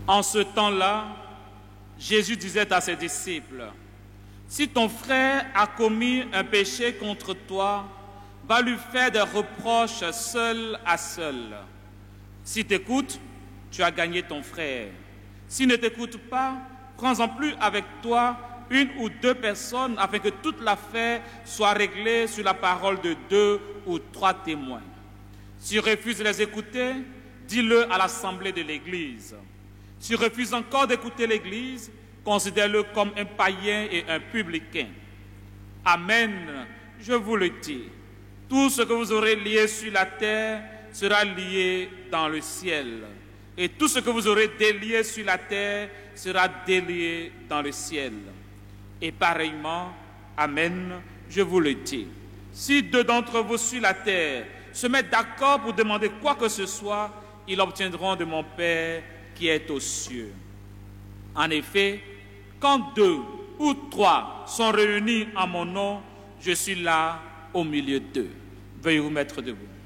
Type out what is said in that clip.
En ce temps-là, Jésus disait à ses disciples, « Si ton frère a commis un péché contre toi, va lui faire des reproches seul à seul. Si t'écoute, tu as gagné ton frère. S'il ne t'écoute pas, prends-en plus avec toi une ou deux personnes afin que toute l'affaire soit réglée sur la parole de 2 ou 3 témoins. Si refuse de les écouter, dis-le à l'assemblée de l'Église. Si refuse encore d'écouter l'Église, considère-le comme un païen et un publicain. Amen, je vous le dis. Tout ce que vous aurez lié sur la terre sera lié dans le ciel. Et tout ce que vous aurez délié sur la terre sera délié dans le ciel. Et pareillement, amen, je vous le dis. Si 2 d'entre vous sur la terre se mettent d'accord pour demander quoi que ce soit, ils obtiendront de mon Père qui est aux cieux. En effet, quand 2 ou 3 sont réunis en mon nom, je suis là au milieu d'eux. Veuillez vous mettre debout.